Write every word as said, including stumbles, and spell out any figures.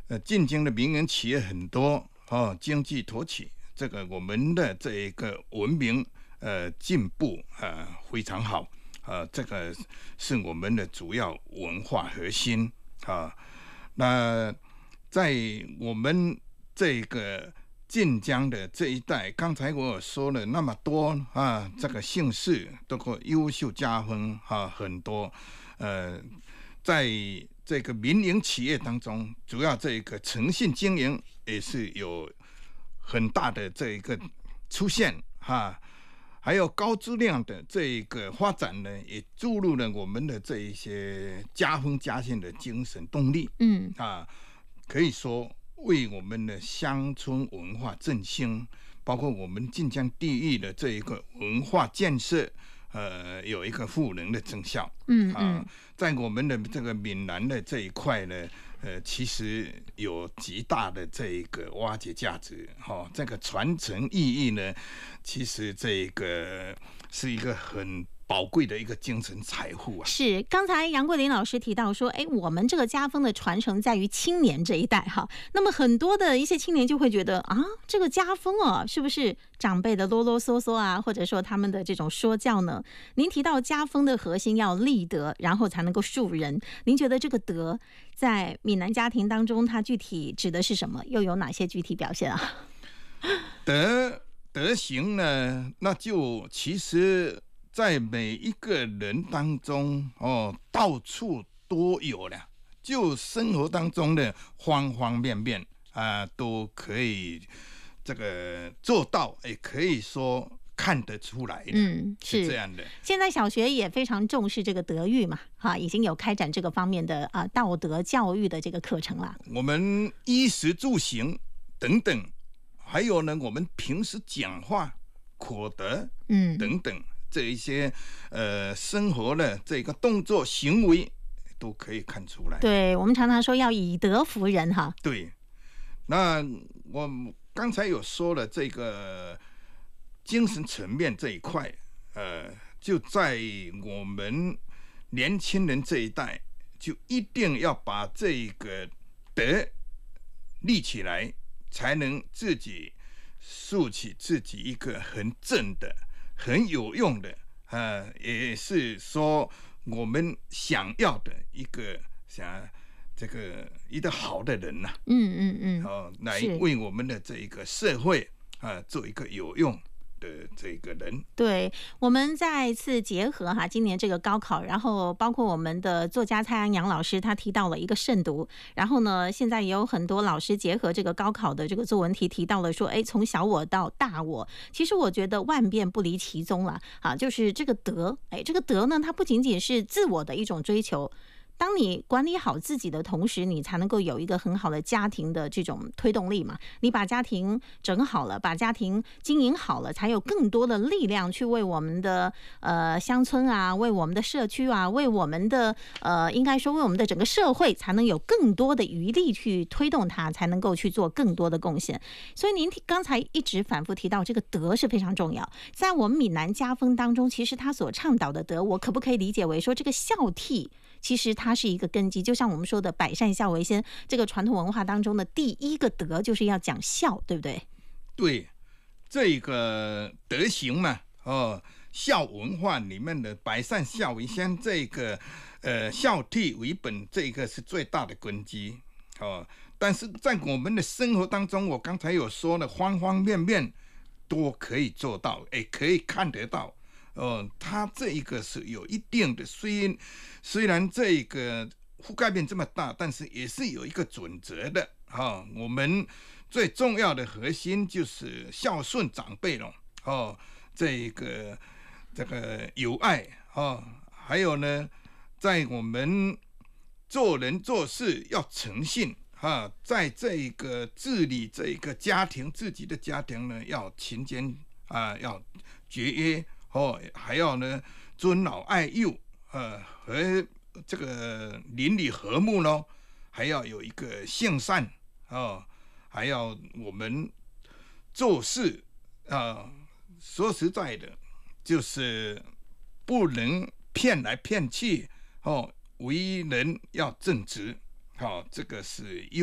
呃进京的民营企业很多哦，经济托起，这个我们的这一个文明呃进步呃非常好，呃，这个是我们的主要文化核心啊。那在我们这个晋江的这一带，刚才我有说了那么多啊，这个姓氏都个优秀家风啊，很多。呃，在这个民营企业当中，主要这个诚信经营也是有很大的这一个出现哈。还有高质量的这个发展呢，也注入了我们的这一些家风家训的精神动力。嗯啊，可以说为我们的乡村文化振兴，包括我们晋江地域的这一个文化建设，呃，有一个赋能的成效。嗯嗯、啊，在我们的这个闽南的这一块呢，呃，其实有极大的这一个挖掘价值。哈、哦，这个传承意义呢，其实这个是一个很宝贵的一个精神财富啊！ 是，刚才杨桂林老师提到说，哎，我们这个家风的传承在于青年这一代哈。那么很多的一些青年就会觉得啊，这个家风哦，是不是长辈的啰啰嗦嗦啊，或者说他们的这种说教呢？您提到家风的核心要立德，然后才能够树人。您觉得这个德在闽南家庭当中，它具体指的是什么？又有哪些具体表现啊？ 德德行呢，那就其实。在每一个人当中，哦，到处都有了，就生活当中的方方面面啊、呃，都可以这个做到，也可以说看得出来的。嗯，是这样的。 现在小学也非常重视这个德育嘛，哈，已经有开展这个方面的啊道德教育的这个课程了。 我们衣食住行等等，还有呢，我们平时讲话、口德，嗯，等等。这一些呃生活的这个动作行为都可以看出来。 对，我们常常说要以德服人哈。 对，那我刚才有说了这个精神层面这一块，呃，就在我们年轻人这一代，就一定要把这个德立起来，才能自己树起自己一个很正的。很有用的，呃，也是说我们想要的一个想这个一个好的人呐、啊，嗯嗯嗯，哦，来为我们的这一个社会啊、呃、做一个有用的这个人。 对，我们再次结合哈，今年这个高考，然后包括我们的作家蔡安阳老师，他提到了一个慎独，然后呢，现在也有很多老师结合这个高考的这个作文题，提到了说，哎，从小我到大我，其实我觉得万变不离其宗了啊，就是这个德，哎，这个德呢，它不仅仅是自我的一种追求。当你管理好自己的同时，你才能够有一个很好的家庭的这种推动力嘛。你把家庭整好了，把家庭经营好了，才有更多的力量去为我们的呃乡村啊，为我们的社区啊，为我们的呃应该说为我们的整个社会，才能有更多的余力去推动它，才能够去做更多的贡献。所以您刚才一直反复提到这个德是非常重要，在我们闽南家风当中，其实他所倡导的德，我可不可以理解为说这个孝悌？其实它是一个根基，就像我们说的百善孝为先，这个传统文化当中的第一个德就是要讲孝，对不对？ 对，这个德行嘛，哦，孝文化里面的百善孝为先，这个呃孝悌为本，这个是最大的根基哦。但是在我们的生活当中，我刚才有说了，方方面面都可以做到，也可以看得到。哦，它这一个是有一定的，虽虽然这个覆盖面这么大，但是也是有一个准则的哈、哦。我们最重要的核心就是孝顺长辈了哦，这个这个友爱哦，还有呢，在我们做人做事要诚信啊，在这个治理这个家庭，自己的家庭呢要勤俭啊，要节约。哦，还要呢尊老爱幼，呃，和这个邻里和睦咯，还要有一个向善哦，还要我们做事啊、呃，说实在的，就是不能骗来骗去哦，为人要正直，好、哦，这个是